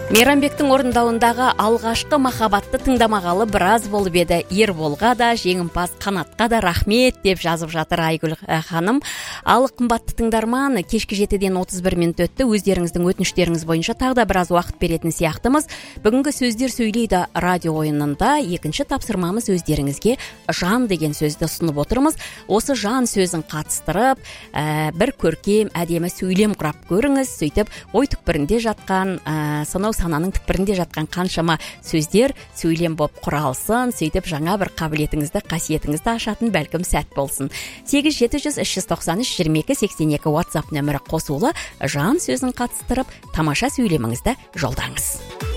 Мейрамбектің орындауындағы алғашқы махаббатты тыңдамағалы біраз болып еді. Ерболға да, жеңімпаз Қанатқа да рахмет деп жазып жатыр Айгүл ханым. Ал қымбатты тыңдарман, кешкі 7-ден 31 минут өтті. Өздеріңіздің өтініштеріңіз бойынша тағы да біраз уақыт беретін сияқтымыз. Бүгінгі сөздер сөйлейді радио ойынында екінші тапсырмамыз өздеріңізге жан деген сөзді ұсынып отырмыз. Осы жан сөзін қатыстырып, бір көркем, әдемі сөйлем құрап көріңіз. Сөйтіп, ой түкпірінде жатқан, сонау сананың түкпірінде жатқан қаншама сөздер сөйлем боп құралсын, сөйтіп жаңа бір қабілетіңізді, қасиетіңізді ашатын бәлкім сәт болсын. 8-700-393-22-82 WhatsApp нөмірі қосулы жан сөзін қатыстырып, тамаша сөйлеміңізді жолдаңыз.